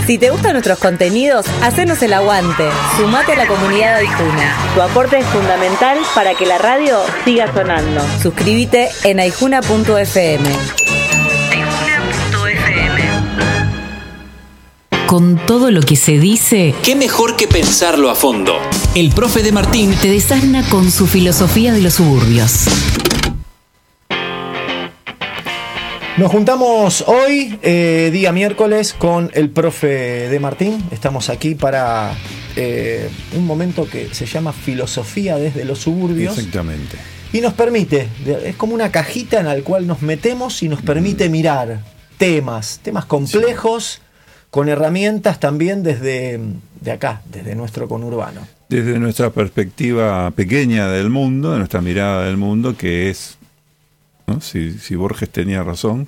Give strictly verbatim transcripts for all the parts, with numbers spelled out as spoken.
Si te gustan nuestros contenidos, hacenos el aguante. Sumate a la comunidad de Aijuna. Tu aporte es fundamental para que la radio siga sonando. Suscríbete en aijuna punto efe eme. Con todo lo que se dice, ¿qué mejor que pensarlo a fondo? El profe de Martín te desasna con su filosofía de los suburbios. Nos juntamos hoy, eh, día miércoles, con el profe de Martín. Estamos aquí para eh, un momento que se llama Filosofía desde los suburbios. Exactamente. Y nos permite, es como una cajita en la cual nos metemos y nos permite mirar temas, temas complejos, sí, con herramientas también desde de acá, desde nuestro conurbano. Desde nuestra perspectiva pequeña del mundo, de nuestra mirada del mundo, que es, ¿no? Si, si Borges tenía razón,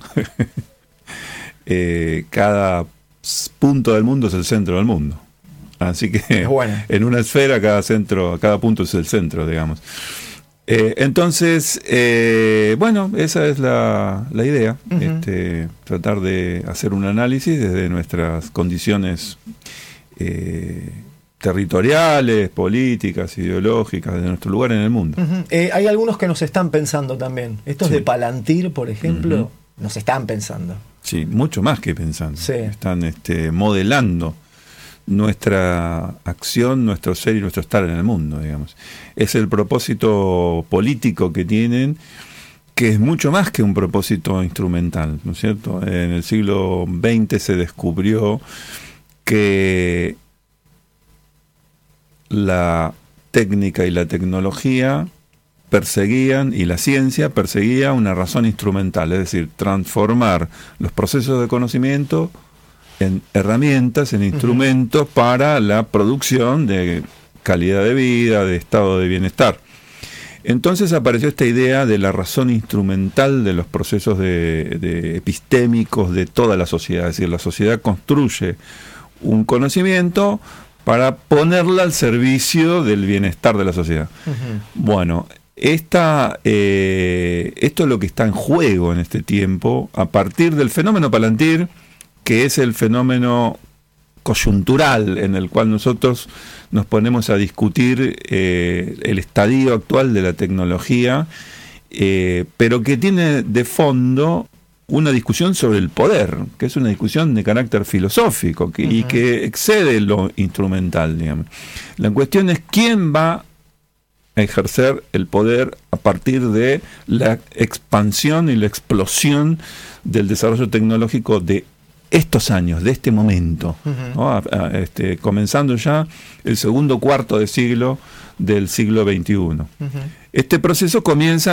eh, cada punto del mundo es el centro del mundo. Así que bueno, en una esfera cada centro, cada punto es el centro, digamos. Eh, entonces, eh, bueno, esa es la, la idea, uh-huh. este, tratar de hacer un análisis desde nuestras condiciones eh, territoriales, políticas, ideológicas, de nuestro lugar en el mundo. Uh-huh. Eh, hay algunos que nos están pensando también. Estos sí. de Palantir, por ejemplo, uh-huh. nos están pensando. Sí, mucho más que pensando. Sí. Están este, modelando nuestra acción, nuestro ser y nuestro estar en el mundo, digamos. Es el propósito político que tienen, que es mucho más que un propósito instrumental, ¿no es cierto? En el siglo veinte se descubrió que la técnica y la tecnología perseguían, y la ciencia perseguía una razón instrumental, es decir, transformar los procesos de conocimiento en herramientas, en instrumentos uh-huh. para la producción de calidad de vida, de estado de bienestar. Entonces apareció esta idea de la razón instrumental de los procesos de, de epistémicos de toda la sociedad. Es decir, la sociedad construye un conocimiento para ponerla al servicio del bienestar de la sociedad. Uh-huh. Bueno, esta, eh, esto es lo que está en juego en este tiempo, a partir del fenómeno Palantir, que es el fenómeno coyuntural en el cual nosotros nos ponemos a discutir eh, el estadio actual de la tecnología, eh, pero que tiene de fondo una discusión sobre el poder, que es una discusión de carácter filosófico que, uh-huh. y que excede lo instrumental, digamos. La cuestión es quién va a ejercer el poder a partir de la expansión y la explosión del desarrollo tecnológico de estos años, de este momento, uh-huh. ¿no? a, a, este, comenzando ya el segundo cuarto de siglo del siglo veintiuno. Uh-huh. Este proceso comienza